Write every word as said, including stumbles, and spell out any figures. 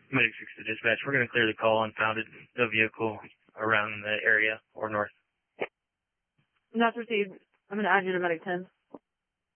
Medic six to dispatch. We're going to clear the call and found the vehicle around the area or north. That's received. I'm going to add you to Medic ten.